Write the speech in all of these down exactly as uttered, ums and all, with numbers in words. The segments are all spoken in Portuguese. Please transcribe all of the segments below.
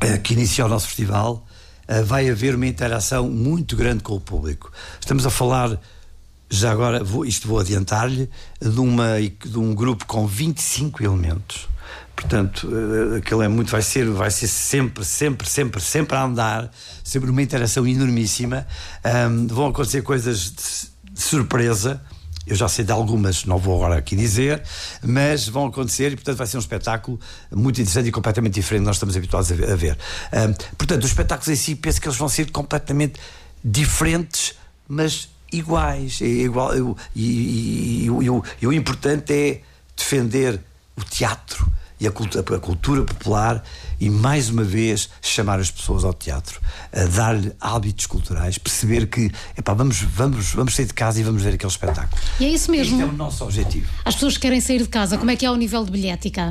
que inicia o nosso festival, vai haver uma interação muito grande com o público. Estamos a falar, já agora, vou, isto vou adiantar-lhe, de, uma, de um grupo com vinte e cinco elementos. Portanto, aquilo é muito, vai ser, vai ser sempre, sempre, sempre, sempre a andar, sempre uma interação enormíssima. Um, vão acontecer coisas de, de surpresa. Eu já sei de algumas, não vou agora aqui dizer, mas vão acontecer e, portanto, vai ser um espetáculo muito interessante e completamente diferente do que nós estamos habituados a ver. Um, portanto, os espetáculos em si, penso que eles vão ser completamente diferentes, mas iguais. É igual, e, e, e, e, o, e o importante é defender o teatro e a cultura, a cultura popular e, mais uma vez, chamar as pessoas ao teatro, a dar-lhe hábitos culturais, perceber que epá, vamos, vamos, vamos sair de casa e vamos ver aquele espetáculo. E é isso mesmo. Este é o nosso objetivo. As pessoas que querem sair de casa, como é que é o nível de bilhética?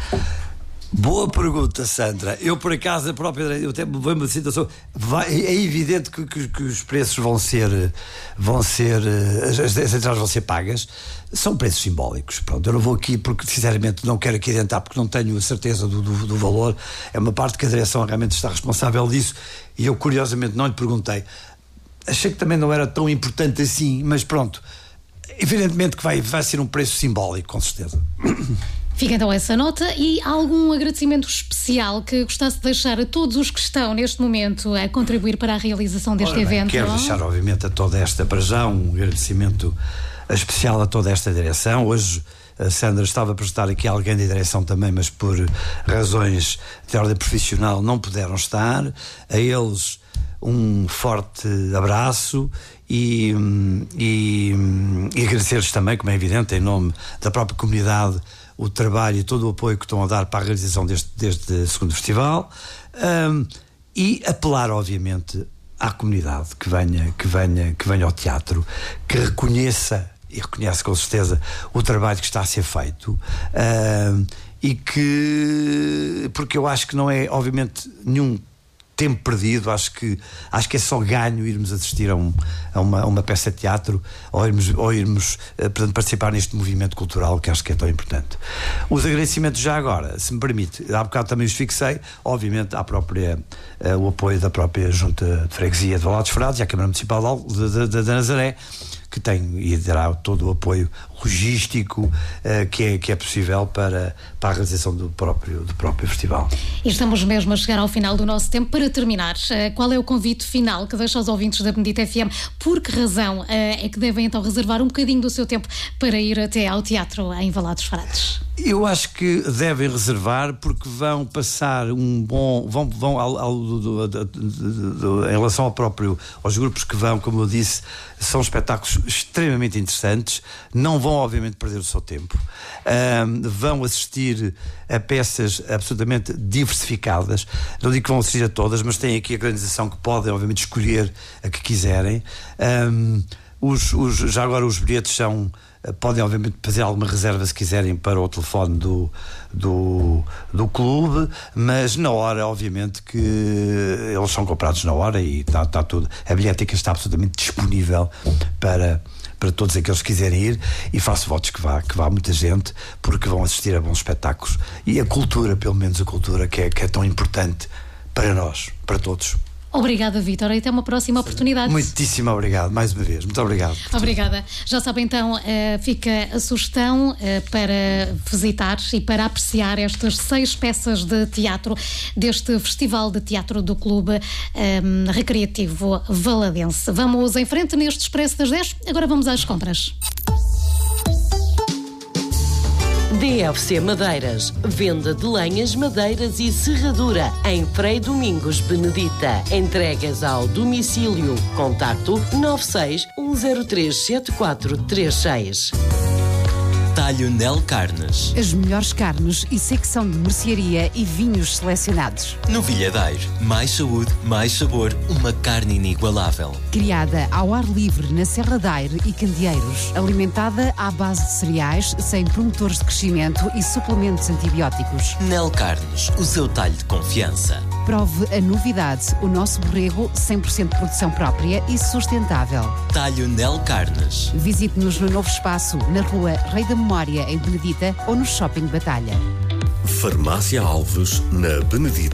Boa pergunta, Sandra. Eu, por acaso, a própria, eu até me uma situação. Vai, é evidente que, que, que os preços vão ser, vão ser, as, as entradas vão ser pagas. São preços simbólicos. Pronto, eu não vou aqui porque, sinceramente, não quero aqui adentrar porque não tenho a certeza do, do, do valor. É uma parte que a direção realmente está responsável disso e eu, curiosamente, não lhe perguntei. Achei que também não era tão importante assim, mas pronto. Evidentemente que vai, vai ser um preço simbólico, com certeza. Fica então essa nota. E há algum agradecimento especial que gostasse de deixar a todos os que estão neste momento a contribuir para a realização deste Ora bem, evento? Quero deixar, obviamente, a toda esta, para já, um agradecimento especial a toda esta direção. Hoje a Sandra estava a apresentar aqui alguém da direção também, mas por razões de ordem profissional não puderam estar. A eles um forte abraço e, e, e agradecer-lhes também, como é evidente, em nome da própria comunidade, o trabalho e todo o apoio que estão a dar para a realização deste, deste segundo festival, um, e apelar, obviamente, à comunidade que venha, que venha, que venha ao teatro, que reconheça, e reconhece com certeza, o trabalho que está a ser feito, um, e que, porque eu acho que não é, obviamente, nenhum tempo perdido, acho que, acho que é só ganho irmos assistir a, um, a, uma, a uma peça de teatro ou irmos, ou irmos uh, portanto, participar neste movimento cultural que acho que é tão importante. Os agradecimentos já agora, se me permite, há bocado também os fixei, obviamente à própria, uh, o apoio da própria Junta de Freguesia de Valados Frades e à Câmara Municipal de, de, de, de Nazaré, que tem e dará todo o apoio logístico uh, que, é, que é possível para, para a realização do próprio, do próprio festival. E estamos mesmo a chegar ao final do nosso tempo. Para terminar, uh, qual é o convite final que deixa aos ouvintes da Benedita F M? Por que razão uh, é que devem então reservar um bocadinho do seu tempo para ir até ao teatro em Valados Frades? Eu acho que devem reservar porque vão passar um bom... Vão, vão ao, ao, do, do, do, do, em relação ao próprio, aos grupos que vão, como eu disse, são espetáculos extremamente interessantes, não vão obviamente perder o seu tempo, um, vão assistir a peças absolutamente diversificadas, não digo que vão assistir a todas, mas têm aqui a organização que podem obviamente escolher a que quiserem. Um, os, os, já agora os bilhetes são... Podem obviamente fazer alguma reserva se quiserem para o telefone do, do, do clube, mas na hora obviamente que eles são comprados na hora e está, está tudo, a bilhética está absolutamente disponível para, para todos aqueles que quiserem ir, e faço votos que vá, que vá muita gente, porque vão assistir a bons espetáculos e a cultura, pelo menos a cultura que é, que é tão importante para nós, para todos. Obrigada, Vítor, e até uma próxima oportunidade. Muitíssimo obrigado, mais uma vez. Muito obrigado. Obrigada. Já sabem, então, uh, fica a sugestão uh, para visitar e para apreciar estas seis peças de teatro deste Festival de Teatro do Clube um, Recreativo Valadense. Vamos em frente neste Expresso das dez. Agora vamos às compras. D F C Madeiras, venda de lenhas, madeiras e serradura em Frei Domingos Benedita. Entregas ao domicílio. Contacto nove seis um zero três sete quatro três seis. Talho Nel Carnes. As melhores carnes e secção de mercearia e vinhos selecionados. Novilhadeiro. Mais saúde, mais sabor. Uma carne inigualável. Criada ao ar livre na Serra da Aire e Candeeiros. Alimentada à base de cereais, sem promotores de crescimento e suplementos antibióticos. Nel Carnes. O seu talho de confiança. Prove a novidade. O nosso borrego cem por cento de produção própria e sustentável. Talho Nel Carnes. Visite-nos no novo espaço, na rua Rei da Memória, em Benedita, ou no Shopping Batalha. Farmácia Alves, na Benedita.